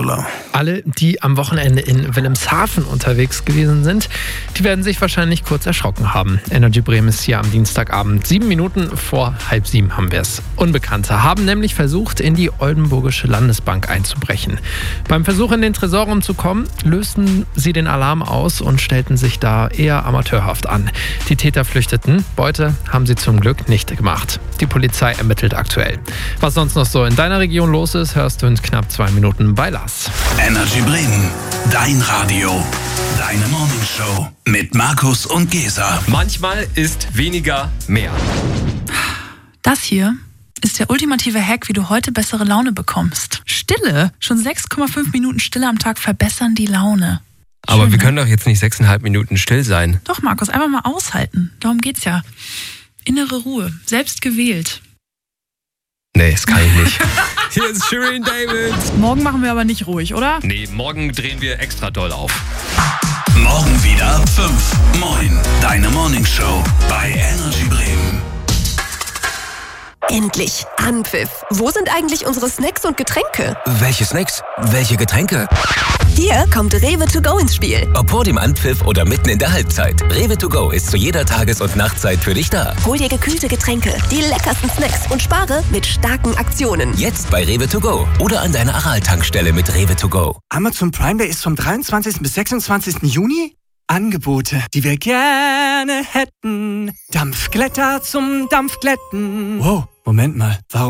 Controller. Alle, die am Wochenende in Wilhelmshaven unterwegs gewesen sind, die werden sich wahrscheinlich kurz erschrocken haben. Energy Bremen ist hier am Dienstagabend. 7 Minuten vor 6:30 haben wir es. Unbekannte haben nämlich versucht, in die Oldenburgische Landesbank einzubrechen. Beim Versuch, in den Tresorraum zu kommen, lösten sie den Alarm aus und stellten sich da eher amateurhaft an. Die Täter flüchteten. Beute haben sie zum Glück nicht gemacht. Die Polizei ermittelt aktuell. Was sonst noch so in deiner Region los ist, hörst du in knapp 2 Minuten bei Lars. Energy Bremen, dein Radio, deine Morningshow mit Markus und Gesa. Manchmal ist weniger mehr. Das hier ist der ultimative Hack, wie du heute bessere Laune bekommst. Stille. Schon 6,5 Minuten Stille am Tag verbessern die Laune. Aber Schön, wir ne? können doch jetzt nicht 6,5 Minuten still sein. Doch, Markus, einfach mal aushalten. Darum geht's ja. Innere Ruhe. Selbst gewählt. Nee, das kann ich nicht. Hier ist Shirin David. Morgen machen wir aber nicht ruhig, oder? Nee, morgen drehen wir extra doll auf. Morgen wieder ab 5. Moin, deine Morningshow bei Energy Bremen. Endlich Anpfiff. Wo sind eigentlich unsere Snacks und Getränke? Welche Snacks? Welche Getränke? Hier kommt Rewe to go ins Spiel. Ob vor dem Anpfiff oder mitten in der Halbzeit. Rewe to go ist zu jeder Tages- und Nachtzeit für dich da. Hol dir gekühlte Getränke, die leckersten Snacks und spare mit starken Aktionen. Jetzt bei Rewe to go oder an deiner Aral-Tankstelle mit Rewe to go. Amazon Prime Day ist vom 23. bis 26. Juni. Angebote, die wir gerne hätten. Dampfglätter zum Dampfglätten. Wow, Moment mal, warum